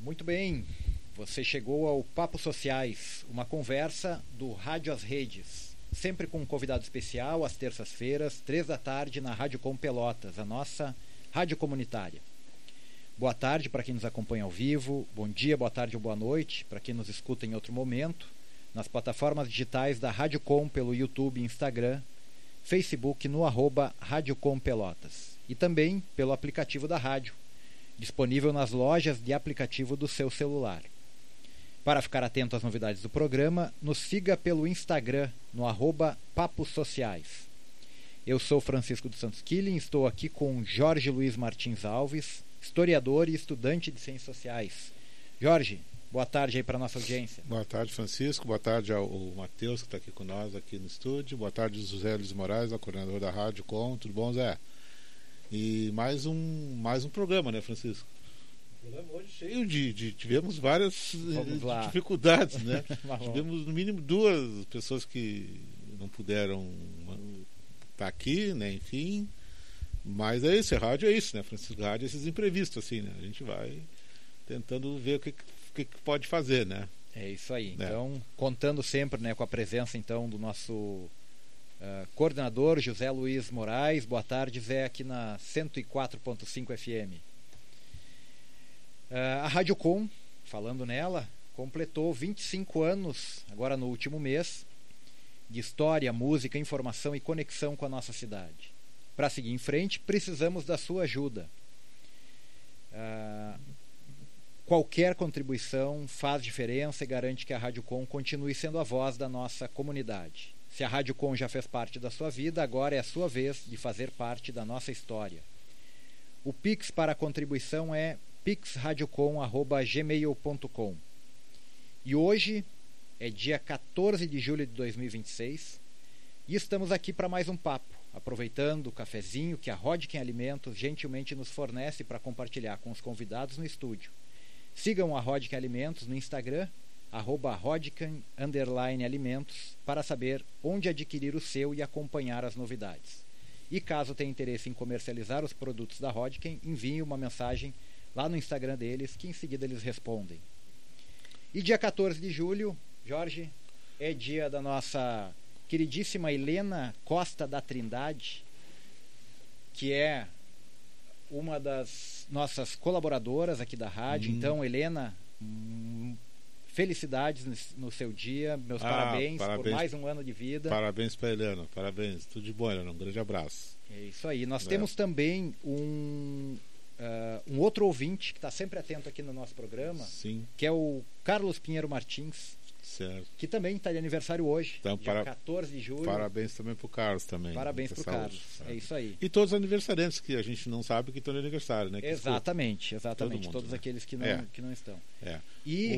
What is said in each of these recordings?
Muito bem, você chegou ao Papo Sociais, uma conversa do Rádio Às Redes, sempre com um convidado especial, às terças-feiras, 15h, na Rádio Com Pelotas, a nossa rádio comunitária. Boa tarde para quem nos acompanha ao vivo, bom dia, boa tarde ou boa noite para quem nos escuta em outro momento, nas plataformas digitais da Rádio Com pelo YouTube e Instagram, Facebook no @Rádio Com Pelotas e também pelo aplicativo da rádio, disponível nas lojas de aplicativo do seu celular. Para ficar atento às novidades do programa, nos siga pelo Instagram no @Papos Sociais. Eu sou Francisco dos Santos Killing, estou aqui com Jorge Luiz Martins Alves, historiador e estudante de Ciências Sociais. Jorge, boa tarde aí para a nossa audiência. Boa tarde, Francisco. Boa tarde ao Matheus, que está aqui com nós aqui no estúdio. Boa tarde, José Luiz Moraes, o coordenador da Rádio Com. Tudo bom, Zé? E mais um programa, né, Francisco? O programa hoje cheio tivemos várias dificuldades, né? Tivemos no mínimo 2 pessoas que não puderam estar aqui, né? Enfim, mas é isso, a rádio é isso, né, Francisco? A rádio é esses imprevistos, assim, né? A gente vai tentando ver o que pode fazer, né? É isso aí. Né? Então, contando sempre, né, com a presença então do nosso coordenador José Luiz Moraes. Boa tarde, Zé, aqui na 104.5 FM. A Rádio Com, falando nela, completou 25 anos, agora no último mês, de história, música, informação e conexão com a nossa cidade. Para seguir em frente, precisamos da sua ajuda. Qualquer contribuição faz diferença e garante que a Rádio Com continue sendo a voz da nossa comunidade. Se a Rádio Com já fez parte da sua vida, agora é a sua vez de fazer parte da nossa história. O Pix para a contribuição é pixradiocom@gmail.com. E hoje é dia 14 de julho de 2026 e estamos aqui para mais um papo, aproveitando o cafezinho que a Rodkin Alimentos gentilmente nos fornece para compartilhar com os convidados no estúdio. Sigam a Rodkin Alimentos no Instagram, @Rodkin_Alimentos, para saber onde adquirir o seu e acompanhar as novidades. E caso tenha interesse em comercializar os produtos da Rodkin, envie uma mensagem lá no Instagram deles, que em seguida eles respondem. E dia 14 de julho, Jorge, é dia da nossa queridíssima Helena Costa da Trindade, que é uma das nossas colaboradoras aqui da rádio. Então, Helena, felicidades no seu dia, meus parabéns por mais um ano de vida. Parabéns para a Helena, parabéns, tudo de bom, Helena, um grande abraço. É isso aí. Nós temos também um outro ouvinte que está sempre atento aqui no nosso programa. Sim. Que é o Carlos Pinheiro Martins, certo, que também está de aniversário hoje, então, dia 14 de julho. Parabéns também para o Carlos também. Parabéns para o Carlos, é isso aí. E todos os aniversariantes que a gente não sabe que estão de aniversário, né? Exatamente, mundo, todos né? Aqueles que não estão. É. E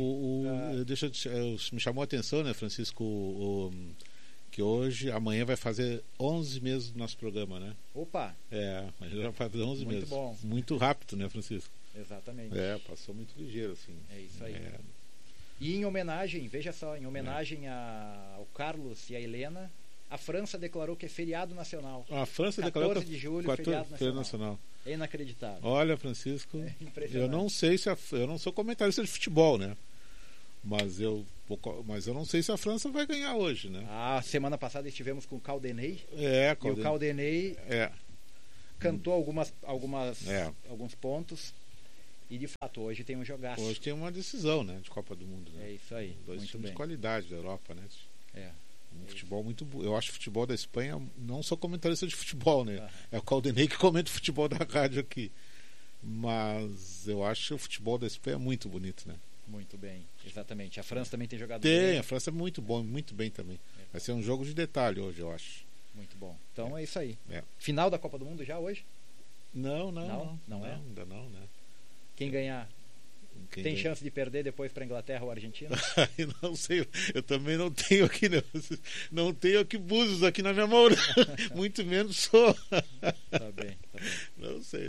me chamou a atenção, né, Francisco, que amanhã vai fazer 11 meses do nosso programa, né? Opa! A gente já vai fazer 11 meses. Muito bom. Muito rápido, né, Francisco? Exatamente. Passou muito ligeiro, assim. É isso aí. E em homenagem, veja só, ao Carlos e à Helena, a França declarou que é feriado nacional. A França declarou 14 de julho, feriado nacional. É inacreditável. Olha, Francisco, eu não sei eu não sou comentarista de futebol, né? Mas eu não sei se a França vai ganhar hoje, né? Semana passada estivemos com o Caldenei. E o Caldenei cantou alguns pontos. E de fato, hoje tem um jogaço. Hoje tem uma decisão, né, de Copa do Mundo, né? É isso aí. 2 muito times bem. de qualidade da Europa, né? Futebol isso. muito bom. Eu acho o futebol da Espanha, não sou comentarista de futebol, né? É o Caldenei que comenta o futebol da rádio aqui. Mas eu acho o futebol da Espanha muito bonito, né? Muito bem, exatamente. A França também tem jogado bem. A França é muito bom, muito bem também. Vai ser um jogo de detalhe hoje, eu acho. Muito bom. Então é isso aí. Final da Copa do Mundo já hoje? Não é? Ainda não, né? Quem ganhar tem chance de perder depois para a Inglaterra ou Argentina? Não sei, eu também não tenho aqui, não tenho aqui Búzios aqui na minha mão, muito menos sou. Tá bem. Não sei.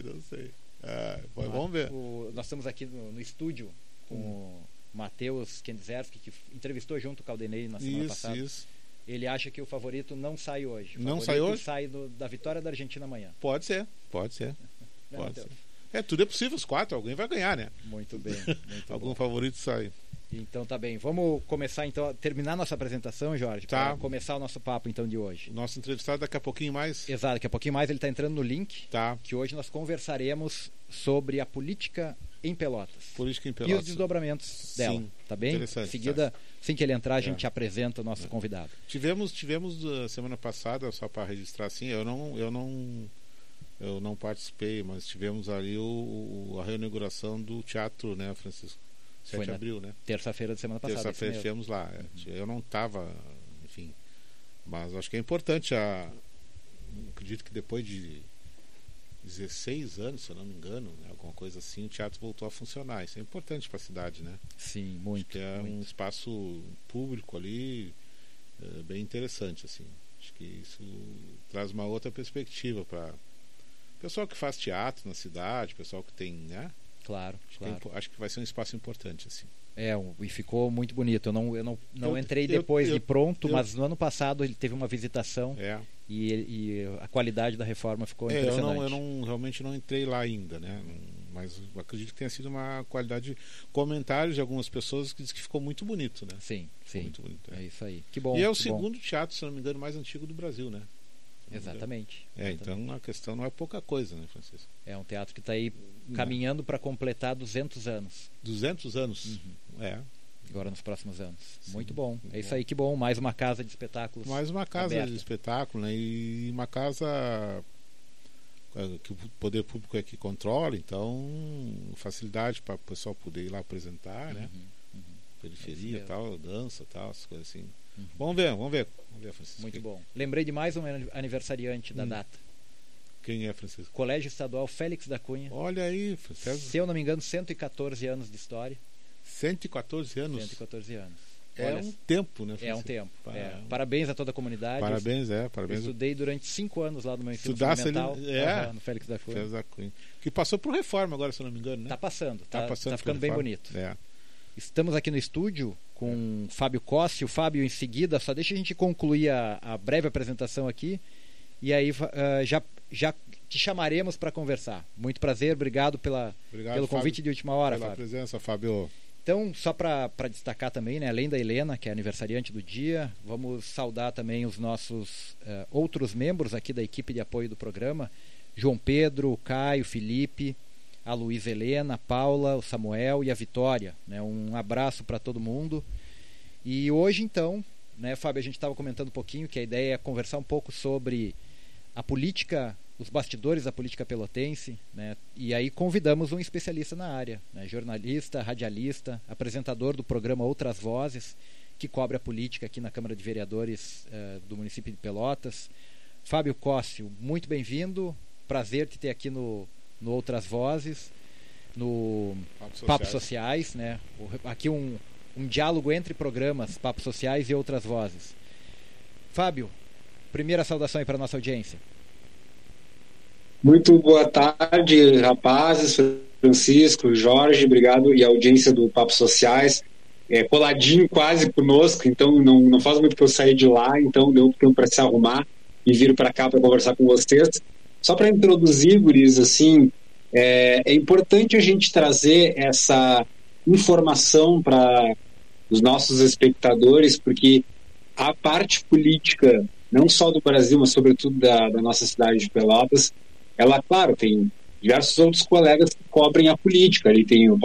Vamos ver. Nós estamos aqui no estúdio com o Matheus Kenzerski, que entrevistou junto o Caldenei na semana passada. Isso. Ele acha que o favorito não sai hoje. Não sai hoje? Sai da vitória da Argentina amanhã. Pode ser. Tudo é possível, os 4, alguém vai ganhar, né? Muito bem. Muito Algum bom. favorito sai. Então tá bem. Vamos começar então, terminar nossa apresentação, Jorge, Tá. para começar o nosso papo então de hoje. O nosso entrevistado daqui a pouquinho mais. Exato, daqui a pouquinho mais ele está entrando no link, Tá. que hoje nós conversaremos sobre a política em Pelotas. Política em E os Pelotas. desdobramentos dela, Sim, tá bem? Em interessante, seguida, assim que ele entrar, a gente apresenta o nosso convidado. Tivemos semana passada, só para registrar assim, eu não participei, mas tivemos ali a reinauguração do teatro, né, Francisco? 7 Foi de na abril, né? Terça-feira da semana passada. Terça-feira isso mesmo. estivemos lá. Eu não estava, enfim. Mas acho que é importante. Acredito que depois de 16 anos, se eu não me engano, né, alguma coisa assim, o teatro voltou a funcionar. Isso é importante para a cidade, né? Sim, muito. Acho que é muito. um espaço público ali bem interessante, assim. Acho que isso traz uma outra perspectiva para o pessoal que faz teatro na cidade, pessoal que tem, né? Claro, claro. Acho que vai ser um espaço importante, assim. E ficou muito bonito. Eu não entrei depois de pronto, mas no ano passado ele teve uma visitação e a qualidade da reforma ficou impressionante. Eu realmente não entrei lá ainda, né? Mas acredito que tenha sido uma qualidade. Comentários de algumas pessoas que dizem que ficou muito bonito, né? Sim, sim. Muito bonito. É isso aí. Que bom. E é o que segundo teatro, se não me engano, mais antigo do Brasil, né? Exatamente. Então a questão não é pouca coisa, né, Francisco? É um teatro que está aí caminhando para completar 200 anos. 200 anos? Agora nos próximos anos. Sim, muito bom. muito É isso bom. aí, que bom. Mais uma casa de espetáculos. Mais uma casa aberta. de espetáculo, né? E uma casa que o poder público é que controla, então facilidade para o pessoal poder ir lá apresentar, né? Periferia, tal, dança, tal, essas coisas assim. Vamos ver, Francisco. Muito bom. Lembrei de mais um aniversariante da data. Quem é, Francisco? Colégio Estadual Félix da Cunha. Olha aí, Francisco. Se eu não me engano, 114 anos de história. 114 anos. 114 anos. É um tempo, né, Francisco? É um tempo. Parabéns a toda a comunidade. Parabéns. Eu estudei durante 5 anos lá no meu ensino Estudasse fundamental. ali, no Félix da Cunha. Félix da Cunha. Que passou por reforma agora, se eu não me engano, né? Tá passando. Tá por ficando bem reforma. bonito. É. Estamos aqui no estúdio com o Fábio Cossi. O Fábio, em seguida, só deixa a gente concluir a breve apresentação aqui. E aí já te chamaremos para conversar. Muito prazer, obrigado pelo convite, Fábio, de última hora, pela Fábio. Presença, Fábio. Então, só para destacar também, né, além da Helena, que é aniversariante do dia, vamos saudar também os nossos outros membros aqui da equipe de apoio do programa: João Pedro, o Caio, Felipe, a Luísa Helena, a Paula, o Samuel e a Vitória, né? Um abraço para todo mundo. E hoje, então, né, Fábio, a gente estava comentando um pouquinho que a ideia é conversar um pouco sobre a política, os bastidores da política pelotense, né? E aí convidamos um especialista na área, né? Jornalista, radialista, apresentador do programa Outras Vozes, que cobre a política aqui na Câmara de Vereadores do município de Pelotas. Fábio Cossi, muito bem-vindo. Prazer te ter aqui no Outras Vozes, no Papos Sociais, né? Aqui um diálogo entre programas, Papos Sociais e Outras Vozes. Fábio, primeira saudação aí para a nossa audiência. Muito boa tarde, rapazes, Francisco, Jorge, obrigado, e a audiência do Papos Sociais, coladinho quase conosco, então não faz muito que eu saí de lá, então deu tempo para se arrumar e vir para cá para conversar com vocês. Só para introduzir, guris, assim, é importante a gente trazer essa informação para os nossos espectadores, porque a parte política, não só do Brasil, mas sobretudo da nossa cidade de Pelotas, ela, claro, tem diversos outros colegas que cobrem a política. Ali tem o